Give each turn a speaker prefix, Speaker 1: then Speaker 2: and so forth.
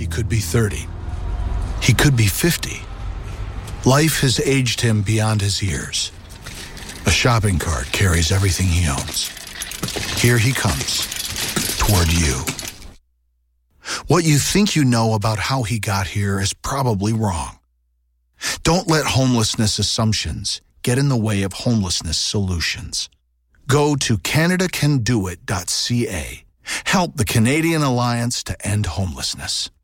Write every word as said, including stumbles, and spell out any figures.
Speaker 1: He could be thirty. He could be fifty. Life has aged him beyond his years. A shopping cart carries everything he owns. Here he comes, toward you. What you think you know about how he got here is probably wrong. Don't let homelessness assumptions get in the way of homelessness solutions. Go to Canada Can Do It dot C A. Help the Canadian Alliance to End Homelessness.